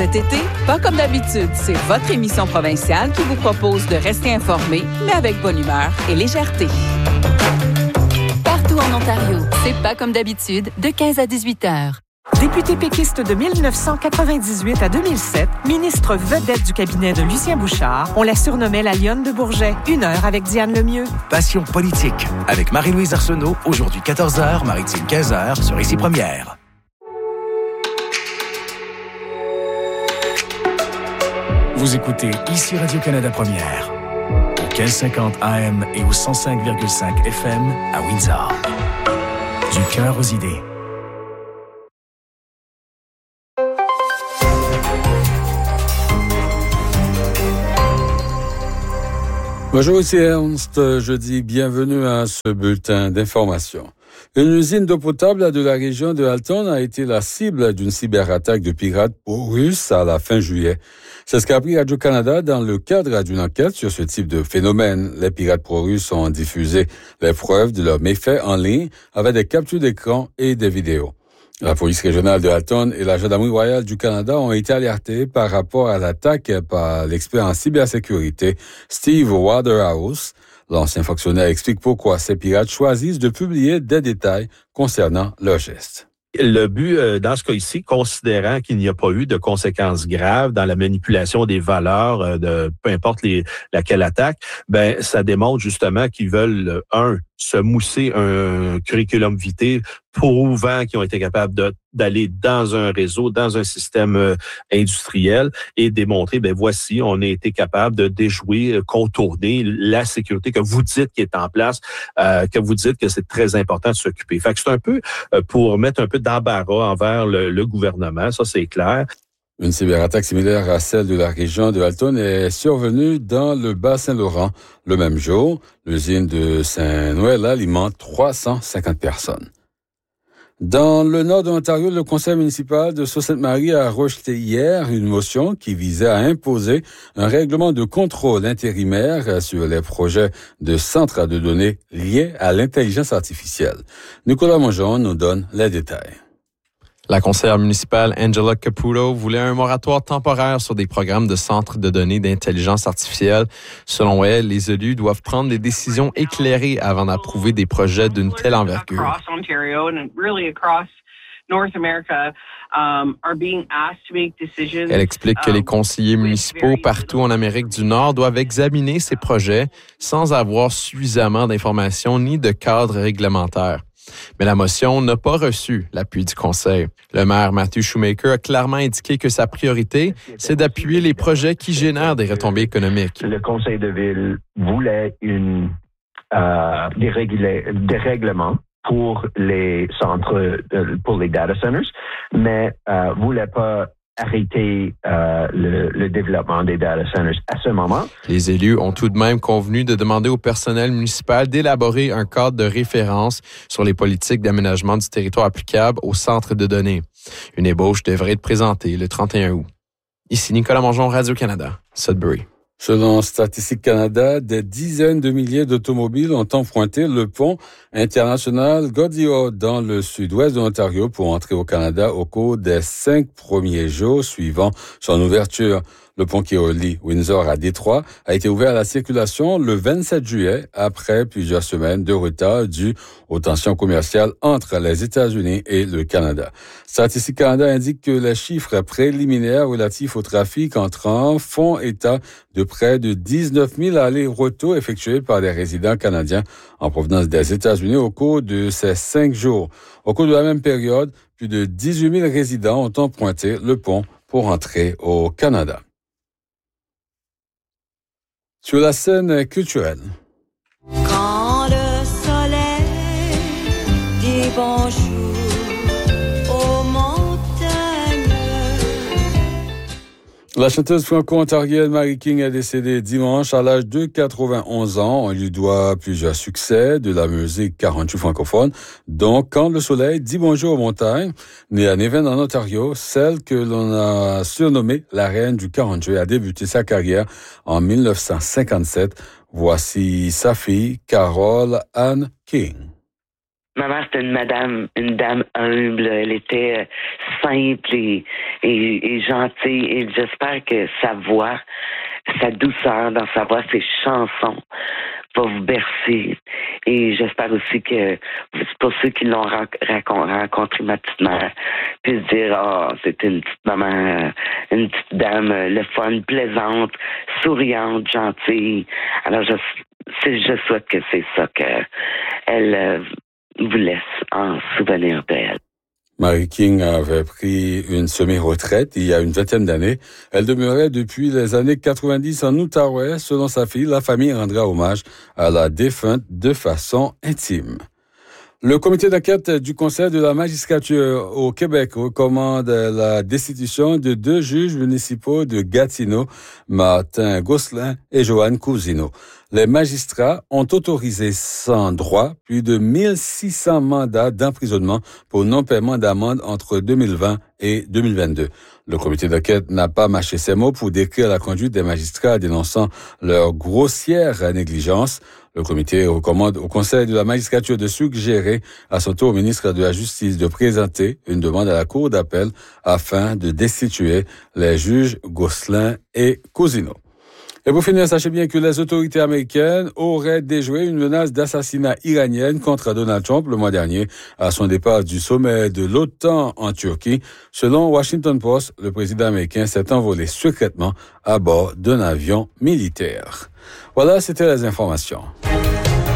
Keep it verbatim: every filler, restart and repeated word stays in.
Cet été, Pas comme d'habitude, c'est votre émission provinciale qui vous propose de rester informé, mais avec bonne humeur et légèreté. Partout en Ontario, c'est Pas comme d'habitude, de quinze à dix-huit heures. Député péquiste de dix-neuf cent quatre-vingt-dix-huit à deux mille sept, ministre vedette du cabinet de Lucien Bouchard, on la surnommait la Lionne de Bourget. Une heure avec Diane Lemieux. Passion politique avec Marie-Louise Arsenault, aujourd'hui quatorze heures, Maritime quinze heures sur Ici Première. Vous écoutez Ici Radio-Canada Première, au quinze cinquante A M et au cent cinq virgule cinq F M à Windsor. Du cœur aux idées. Bonjour, ici Ernst. Je dis bienvenue à ce bulletin d'information. Une usine d'eau potable de la région de Halton a été la cible d'une cyberattaque de pirates pro-russes à la fin juillet. C'est ce qu'a appris Radio-Canada dans le cadre d'une enquête sur ce type de phénomène. Les pirates pro-russes ont diffusé les preuves de leurs méfaits en ligne avec des captures d'écran et des vidéos. La police régionale de Halton et la Gendarmerie royale du Canada ont été alertés par rapport à l'attaque par l'expert en cybersécurité Steve Waterhouse. L'ancien fonctionnaire explique pourquoi ces pirates choisissent de publier des détails concernant leurs gestes. Le but, euh, dans ce cas ici, considérant qu'il n'y a pas eu de conséquences graves dans la manipulation des valeurs euh, de peu importe les, laquelle attaque, ben ça démontre justement qu'ils veulent, un, se mousser un curriculum vitae prouvant qu'ils ont été capables de, d'aller dans un réseau, dans un système euh, industriel et démontrer, ben voici, on a été capable de déjouer, contourner la sécurité que vous dites qui est en place, euh, que vous dites que c'est très important de s'occuper. Fait que c'est un peu euh, pour mettre un peu d'embarras envers le, le gouvernement, ça c'est clair. Une cyberattaque similaire à celle de la région de Halton est survenue dans le Bas-Saint-Laurent. Le même jour, l'usine de Saint-Noël alimente trois cent cinquante personnes. Dans le nord de l'Ontario, le conseil municipal de Sault-Sainte-Marie a rejeté hier une motion qui visait à imposer un règlement de contrôle intérimaire sur les projets de centres de données liés à l'intelligence artificielle. Nicolas Mongeon nous donne les détails. La conseillère municipale Angela Caputo voulait un moratoire temporaire sur des programmes de centres de données d'intelligence artificielle. Selon elle, les élus doivent prendre des décisions éclairées avant d'approuver des projets d'une telle envergure. Elle explique que les conseillers municipaux partout en Amérique du Nord doivent examiner ces projets sans avoir suffisamment d'informations ni de cadre réglementaire. Mais la motion n'a pas reçu l'appui du Conseil. Le maire Matthew Shoemaker a clairement indiqué que sa priorité, c'est d'appuyer les projets qui génèrent des retombées économiques. Le Conseil de ville voulait une, euh, des, régula- des règlements pour les centres, euh, pour les data centers, mais euh, voulait pas arrêter euh, le, le développement des data centers à ce moment. Les élus ont tout de même convenu de demander au personnel municipal d'élaborer un cadre de référence sur les politiques d'aménagement du territoire applicables aux centres de données. Une ébauche devrait être présentée le trente et un août. Ici Nicolas Mongeon, Radio-Canada, Sudbury. Selon Statistique Canada, des dizaines de milliers d'automobiles ont emprunté le pont international Gordie-Howe dans le sud-ouest de l'Ontario pour entrer au Canada au cours des cinq premiers jours suivant son ouverture. Le pont qui relie Windsor à Détroit a été ouvert à la circulation le vingt-sept juillet après plusieurs semaines de retard dû aux tensions commerciales entre les États-Unis et le Canada. Statistique Canada indique que les chiffres préliminaires relatifs au trafic entrant font état de près de dix-neuf mille allers-retours effectués par des résidents canadiens en provenance des États-Unis au cours de ces cinq jours. Au cours de la même période, plus de dix-huit mille résidents ont emprunté le pont pour entrer au Canada. Sur la scène culturelle. Quand le soleil dit bonjour aux montagnes. La chanteuse franco-ontarienne Mary King est décédée dimanche à l'âge de quatre-vingt-onze ans. On lui doit plusieurs succès de la musique country francophone, dont Quand le soleil dit bonjour aux montagnes. Née à Navan en Ontario, celle que l'on a surnommée la reine du country a débuté sa carrière en dix-neuf cent cinquante-sept. Voici sa fille, Carole Ann King. Ma mère, c'était une madame, une dame humble. Elle était euh, simple et, et, et gentille. Et j'espère que sa voix, sa douceur dans sa voix, ses chansons va vous bercer. Et j'espère aussi que pour ceux qui l'ont rencontré, ma petite mère, puissent dire, ah, oh, c'était une petite maman, une petite dame, le fun, plaisante, souriante, gentille. Alors, je, je souhaite que c'est ça qu'elle euh, vous laisse en souvenir d'elle. Mary King avait pris une semi-retraite il y a une vingtaine d'années. Elle demeurait depuis les années quatre-vingt-dix en Outaouais. Selon sa fille, la famille rendra hommage à la défunte de façon intime. Le comité d'enquête du Conseil de la magistrature au Québec recommande la destitution de deux juges municipaux de Gatineau, Martin Gosselin et Joanne Cousineau. Les magistrats ont autorisé sans droit plus de mille six cents mandats d'emprisonnement pour non-paiement d'amende entre deux mille vingt et deux mille vingt-deux. Le comité d'enquête n'a pas mâché ses mots pour décrire la conduite des magistrats dénonçant leur grossière négligence. Le comité recommande au Conseil de la magistrature de suggérer à son tour au ministre de la Justice de présenter une demande à la Cour d'appel afin de destituer les juges Gosselin et Cousineau. Et pour finir, sachez bien que les autorités américaines auraient déjoué une menace d'assassinat iranienne contre Donald Trump le mois dernier à son départ du sommet de l'OTAN en Turquie. Selon Washington Post, le président américain s'est envolé secrètement à bord d'un avion militaire. Voilà, c'était les informations.